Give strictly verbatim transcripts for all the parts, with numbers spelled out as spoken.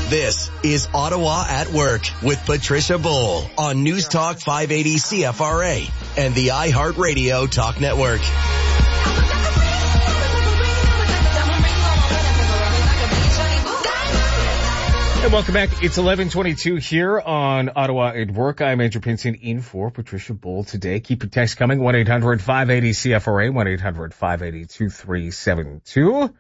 This is Ottawa at Work with Patricia Bull on News Talk five eighty C F R A and the iHeartRadio Talk Network. And welcome back. It's eleven twenty-two here on Ottawa at Work. I'm Andrew Pinson in for Patricia Bull today. Keep your text coming. one eight hundred five eighty C F R A, one eight hundred five eighty two three seven two.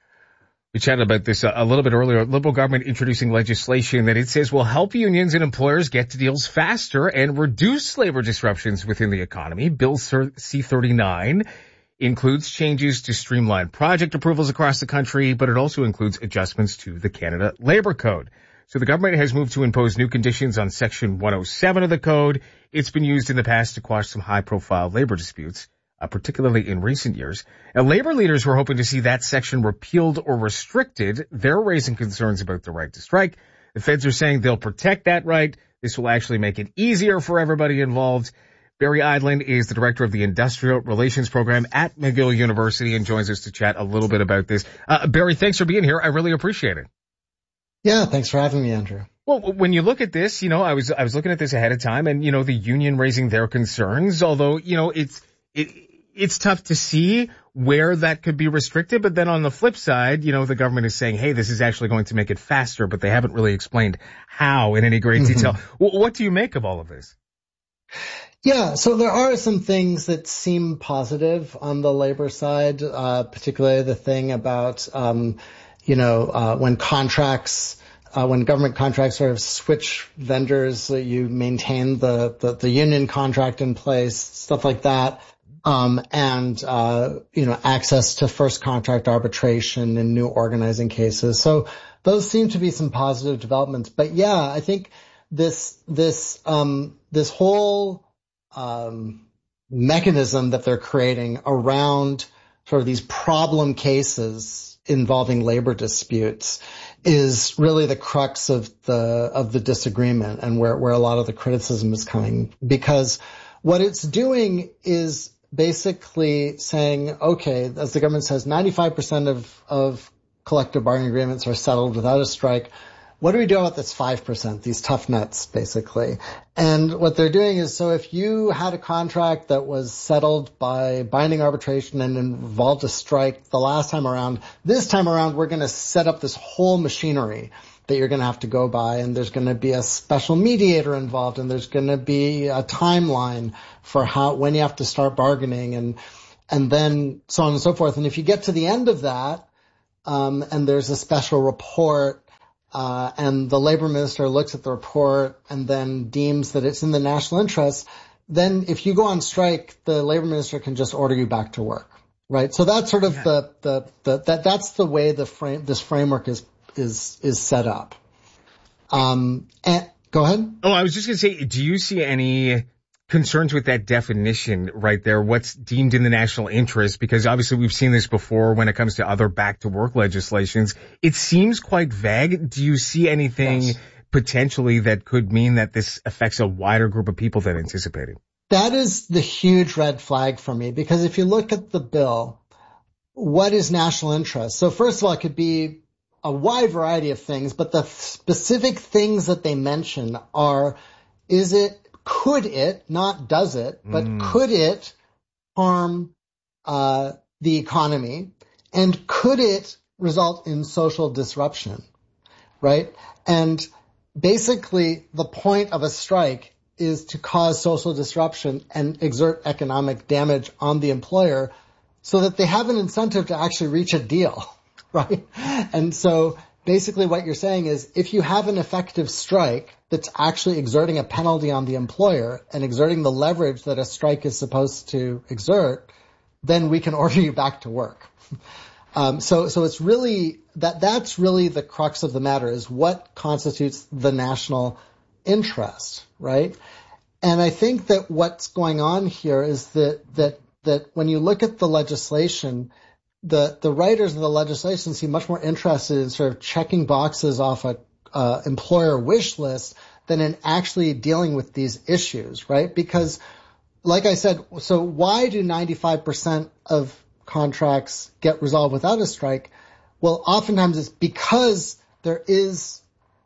We chatted about this a little bit earlier. Liberal government introducing legislation that it says will help unions and employers get to deals faster and reduce labor disruptions within the economy. Bill C thirty-nine includes changes to streamline project approvals across the country, but it also includes adjustments to the Canada Labor Code. So the government has moved to impose new conditions on Section one oh seven of the code. It's been used in the past to quash some high-profile labor disputes, uh, particularly in recent years. And labor leaders were hoping to see that section repealed or restricted. They're raising concerns about the right to strike. The feds are saying they'll protect that right. This will actually make it easier for everybody involved. Barry Eidlin is the director of the Industrial Relations Program at McGill University and joins us to chat a little bit about this. Uh, Barry, thanks for being here. I really appreciate it. Yeah, thanks for having me, Andrew. Well, when you look at this, you know, I was I was looking at this ahead of time, and you know, the union raising their concerns. Although, you know, it's it it's tough to see where that could be restricted. But then on the flip side, you know, the government is saying, hey, this is actually going to make it faster, but they haven't really explained how in any great detail. Mm-hmm. What do you make of all of this? Yeah, so there are some things that seem positive on the labor side, uh, particularly the thing about, um, you know, uh, when contracts, uh, when government contracts sort of switch vendors, uh, you maintain the, the, the union contract in place, stuff like that. Um, and, uh, you know, access to first contract arbitration in new organizing cases. So those seem to be some positive developments. But yeah, I think this, this, um, this whole, um, mechanism that they're creating around sort of these problem cases involving labor disputes is really the crux of the, of the disagreement and where, where a lot of the criticism is coming, because what it's doing is basically saying, okay, as the government says, ninety-five percent of, of collective bargaining agreements are settled without a strike. What do we do about this five percent, these tough nuts, basically? And what they're doing is, so if you had a contract that was settled by binding arbitration and involved a strike the last time around, this time around, we're going to set up this whole machinery that you're going to have to go by, and there's going to be a special mediator involved, and there's going to be a timeline for how, when you have to start bargaining, and, and then so on and so forth. And if you get to the end of that, um, and there's a special report, Uh, and the labor minister looks at the report and then deems that it's in the national interest, then if you go on strike, the labor minister can just order you back to work, right? So that's sort of yeah. the, the, the, that, that's the way the frame, this framework is, is, is set up. Um, and go ahead. Oh, I was just going to say, do you see any concerns with that definition right there? What's deemed in the national interest? Because obviously we've seen this before when it comes to other back to work legislations. It seems quite vague. Do you see anything yes. potentially that could mean that this affects a wider group of people than anticipated? That is the huge red flag for me, because if you look at the bill, what is national interest? So first of all, it could be a wide variety of things, but the specific things that they mention are, is it Could it, not does it, but mm. could it harm uh the economy? And could it result in social disruption? Right? And basically the point of a strike is to cause social disruption and exert economic damage on the employer so that they have an incentive to actually reach a deal. Right? And so basically what you're saying is, if you have an effective strike that's actually exerting a penalty on the employer and exerting the leverage that a strike is supposed to exert, then we can order you back to work. Um, so, so it's really that, that's really the crux of the matter, is what constitutes the national interest, right? And I think that what's going on here is that, that, that when you look at the legislation, the, the writers of the legislation seem much more interested in sort of checking boxes off a, uh, employer wish list than in actually dealing with these issues, right? Because, like I said, so why do ninety-five percent of contracts get resolved without a strike? Well, oftentimes it's because there is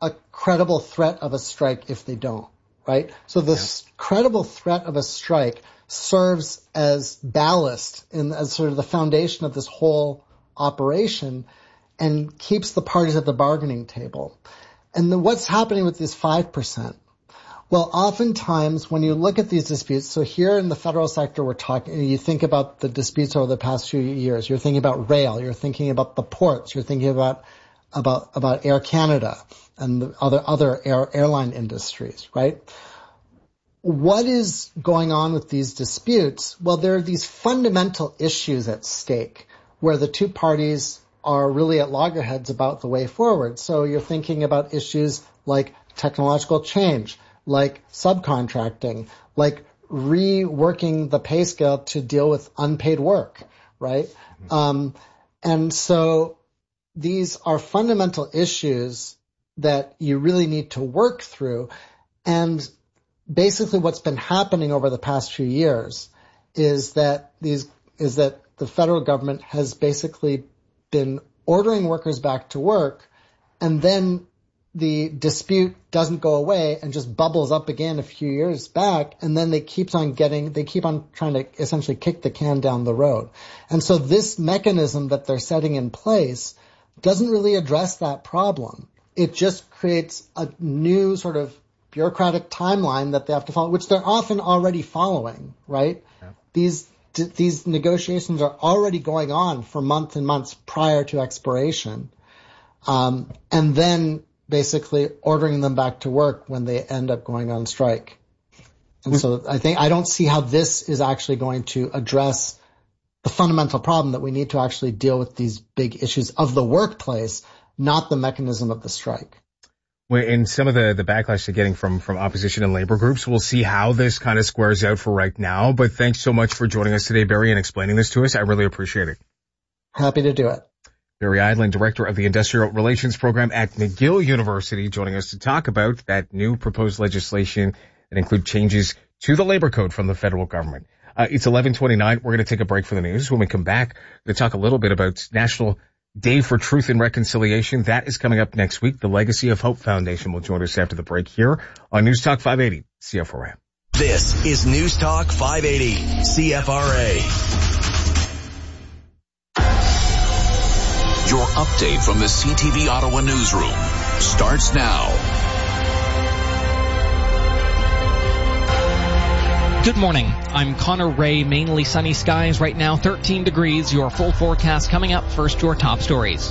a credible threat of a strike if they don't, right? So this yeah. credible threat of a strike serves as ballast and as sort of the foundation of this whole operation and keeps the parties at the bargaining table. And then what's happening with this five percent? Well, oftentimes when you look at these disputes, so here in the federal sector, we're talking, you think about the disputes over the past few years. You're thinking about rail. You're thinking about the ports. You're thinking about, about, about Air Canada and the other, other air, airline industries, right? What is going on with these disputes? Well, there are these fundamental issues at stake where the two parties are really at loggerheads about the way forward. So you're thinking about issues like technological change, like subcontracting, like reworking the pay scale to deal with unpaid work, right? Mm-hmm. Um, and so these are fundamental issues that you really need to work through. And basically what's been happening over the past few years is that these, is that the federal government has basically been ordering workers back to work, and then the dispute doesn't go away and just bubbles up again a few years back, and then they keep on getting, they keep on trying to essentially kick the can down the road. And so this mechanism that they're setting in place doesn't really address that problem. It just creates a new sort of bureaucratic timeline that they have to follow, which they're often already following, right? Yeah. These these negotiations are already going on for months and months prior to expiration. Um, and then basically ordering them back to work when they end up going on strike. And so I think, I don't see how this is actually going to address the fundamental problem that we need to actually deal with these big issues of the workplace, not the mechanism of the strike. And some of the, the backlash they're getting from, from opposition and labor groups, we'll see how this kind of squares out for right now. But thanks so much for joining us today, Barry, and explaining this to us. I really appreciate it. Happy to do it. Barry Eidlin, Director of the Industrial Relations Program at McGill University, joining us to talk about that new proposed legislation that include changes to the labor code from the federal government. Uh, it's eleven twenty-nine. We're going to take a break for the news. When we come back, we're going to talk a little bit about National Day for Truth and Reconciliation. That is coming up next week. The Legacy of Hope Foundation will join us after the break here on News Talk five eighty C F R A. This is News Talk five eighty C F R A. Your update from the C T V Ottawa newsroom starts now. Good morning. I'm Connor Ray. Mainly sunny skies right now, thirteen degrees. Your full forecast coming up. First, your top stories.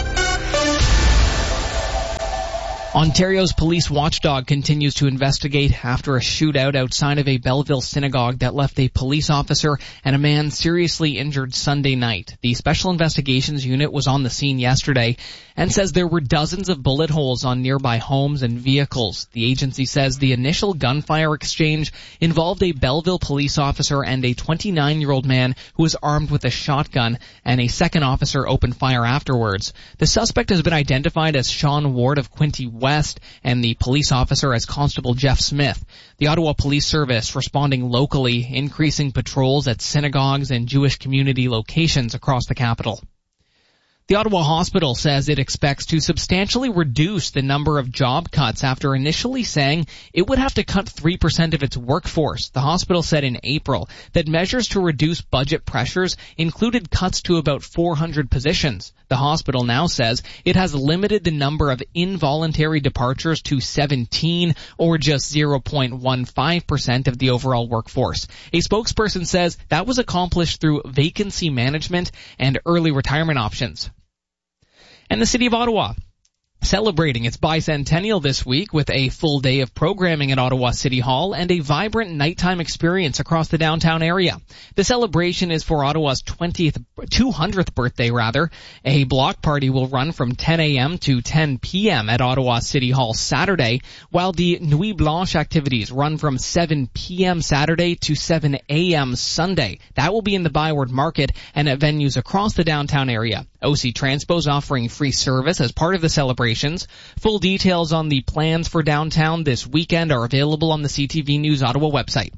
Ontario's police watchdog continues to investigate after a shootout outside of a Belleville synagogue that left a police officer and a man seriously injured Sunday night. The Special Investigations Unit was on the scene yesterday and says there were dozens of bullet holes on nearby homes and vehicles. The agency says the initial gunfire exchange involved a Belleville police officer and a twenty-nine-year-old man who was armed with a shotgun, and a second officer opened fire afterwards. The suspect has been identified as Sean Ward of Quinte West, and the police officer as Constable Jeff Smith. The Ottawa Police Service responding locally, increasing patrols at synagogues and Jewish community locations across the capital. The Ottawa Hospital says it expects to substantially reduce the number of job cuts after initially saying it would have to cut three percent of its workforce. The hospital said in April that measures to reduce budget pressures included cuts to about four hundred positions. The hospital now says it has limited the number of involuntary departures to seventeen, or just zero point one five percent of the overall workforce. A spokesperson says that was accomplished through vacancy management and early retirement options. And the City of Ottawa celebrating its bicentennial this week with a full day of programming at Ottawa City Hall and a vibrant nighttime experience across the downtown area. The celebration is for Ottawa's twentieth, two hundredth birthday rather. A block party will run from ten a.m. to ten p.m. at Ottawa City Hall Saturday, while the Nuit Blanche activities run from seven p.m. Saturday to seven a.m. Sunday. That will be in the Byward Market and at venues across the downtown area. O C Transpo is offering free service as part of the celebration. Full details on the plans for downtown this weekend are available on the C T V News Ottawa website.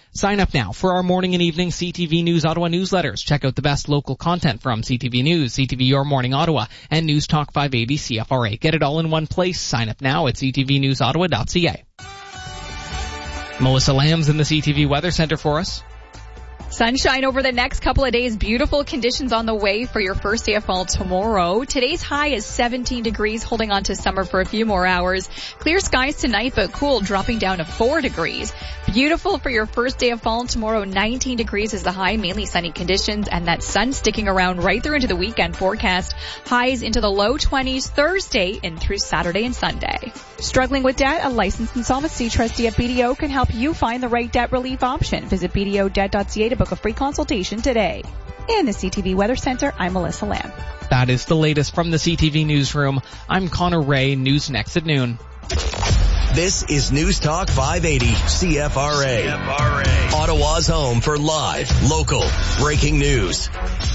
Sign up now for our morning and evening C T V News Ottawa newsletters. Check out the best local content from C T V News, C T V Your Morning Ottawa, and News Talk five eighty C F R A. Get it all in one place. Sign up now at c t v news ottawa dot c a. Melissa Lamb's in the C T V Weather Center for us. Sunshine over the next couple of days. Beautiful conditions on the way for your first day of fall tomorrow. Today's high is seventeen degrees, holding on to summer for a few more hours. Clear skies tonight, but cool, dropping down to four degrees. Beautiful for your first day of fall tomorrow. nineteen degrees is the high, mainly sunny conditions, and that sun sticking around right through into the weekend forecast. Highs into the low twenties Thursday and through Saturday and Sunday. Struggling with debt? A licensed insolvency trustee at B D O can help you find the right debt relief option. Visit b d o debt dot c a to book a free consultation today. In the C T V Weather Center, I'm Melissa Lamb. That is the latest from the C T V Newsroom. I'm Connor Ray. News next at noon. This is News Talk five eighty C F R A. C F R A. Ottawa's home for live, local, breaking news.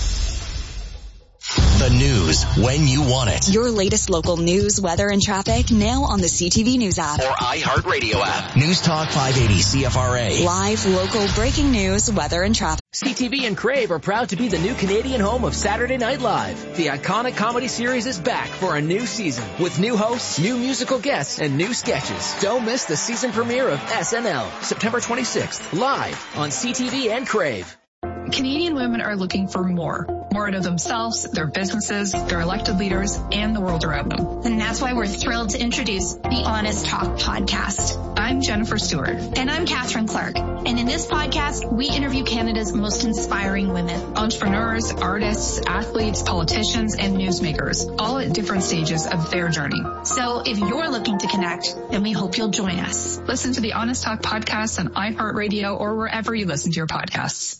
The news when you want it. Your latest local news, weather, and traffic now on the C T V News app. Or iHeartRadio app. News Talk five eighty C F R A. Live, local, breaking news, weather, and traffic. C T V and Crave are proud to be the new Canadian home of Saturday Night Live. The iconic comedy series is back for a new season with new hosts, new musical guests, and new sketches. Don't miss the season premiere of S N L, September twenty-sixth, live on C T V and Crave. Canadian women are looking for more. More out of themselves, their businesses, their elected leaders, and the world around them. And that's why we're thrilled to introduce the Honest Talk podcast. I'm Jennifer Stewart. And I'm Catherine Clark. And in this podcast, we interview Canada's most inspiring women. Entrepreneurs, artists, athletes, politicians, and newsmakers, all at different stages of their journey. So if you're looking to connect, then we hope you'll join us. Listen to the Honest Talk podcast on iHeartRadio or wherever you listen to your podcasts.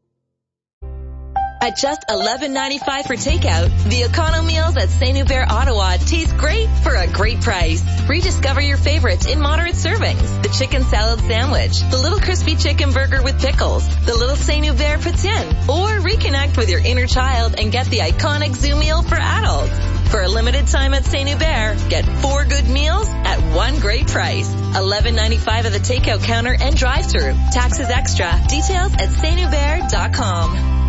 At just eleven ninety-five for takeout, the Econo Meals at Saint-Hubert, Ottawa taste great for a great price. Rediscover your favorites in moderate servings. The chicken salad sandwich, the little crispy chicken burger with pickles, the little Saint-Hubert poutine, or reconnect with your inner child and get the iconic Zoo Meal for adults. For a limited time at Saint-Hubert, get four good meals at one great price. eleven ninety-five at the takeout counter and drive-thru. Taxes extra. Details at saint hubert dot com.